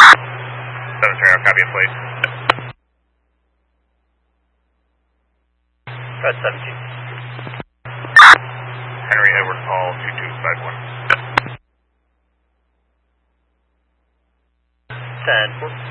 Copy it, please. Fred 17. Henry Edward Paul 2251. 10.